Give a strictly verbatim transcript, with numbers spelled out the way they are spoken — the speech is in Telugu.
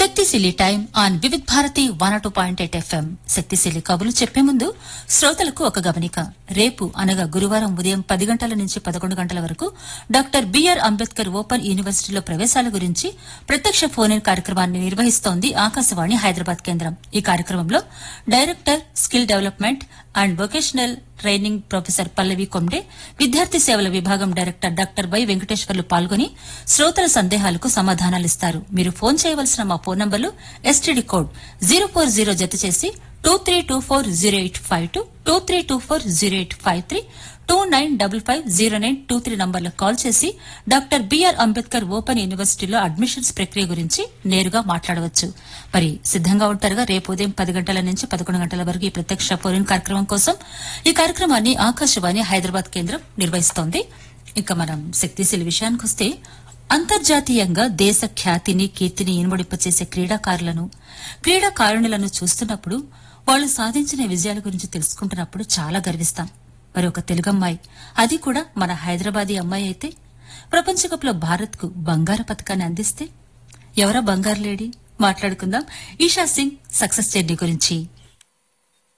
శక్తిశీలి time on Vividh Bharati one two point eight FM. శక్తిశీలి కబులు చెప్పే ముందు శ్రోతలకు ఒక గమనిక. రేపు అనగా గురువారం ఉదయం పది గంటల నుంచి పదకొండు గంటల వరకు డాక్టర్ బిఆర్ అంబేద్కర్ ఓపెన్ యూనివర్సిటీలో ప్రవేశాల గురించి ప్రత్యక్ష ఫోన్ ఇన్ కార్యక్రమాన్ని నిర్వహిస్తోంది ఆకాశవాణి హైదరాబాద్ కేంద్రం. ఈ కార్యక్రమంలో director skill development and vocational training professor పల్లవి కొమ్డే, విద్యార్థి సేవల విభాగం డైరెక్టర్ డాక్టర్ వై వెంకటేశ్వర్లు పాల్గొని శ్రోతల సందేహాలకు సమాధానాలిస్తారు. మీరు ఫోన్ చేయవలసిన మా ఫోన్ నంబర్లు STD code zero four zero జత చేసి two three two four zero eight five two two three two four zero eight five three two nine double five zero nine two three నంబర్లకు call చేసి డాక్టర్ బిఆర్ అంబేద్కర్ ఓపెన్ యూనివర్సిటీలో అడ్మిషన్స్ ప్రక్రియ గురించి నేరుగా మాట్లాడవచ్చు. మరి సిద్దంగా ఉంటారుగా రేపు ఉదయం పది గంటల నుంచి పదకొండు గంటల వరకు ఈ ప్రత్యక్ష ఫోన్ ఇన్ కార్యక్రమం కోసం. ఈ కార్యక్రమాన్ని ఆకాశవాణి హైదరాబాద్ కేంద్రం నిర్వహిస్తోంది. ఇక మనం శక్తిశీలి విషయానికొస్తే, అంతర్జాతీయంగా దేశ ఖ్యాతిని కీర్తిని ఇనుమడింపచేసే క్రీడాకారులను క్రీడాకారుణులను చూస్తున్నప్పుడు, వాళ్లు సాధించిన విజయాల గురించి తెలుసుకుంటున్నప్పుడు చాలా గర్విస్తాం. మరి ఒక తెలుగమ్మాయి, అది కూడా మన హైదరాబాదీ అమ్మాయి అయితే ప్రపంచకప్ లో భారత్ కు బంగారు పతకాన్ని అందిస్తే ఎవరా బంగారు లేడీ? మాట్లాడుకుందాం ఈషా సింగ్ సక్సెస్ జర్నీ గురించి.